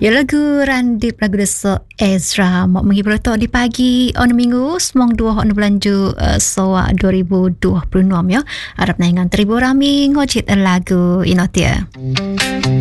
Ya lagu Randip lagu desa Ezra mau menghibur tok di pagi on minggu semong 2 on belanja soa 2026 ya. Harap naingan 1000 rami ngocit lagu inotia.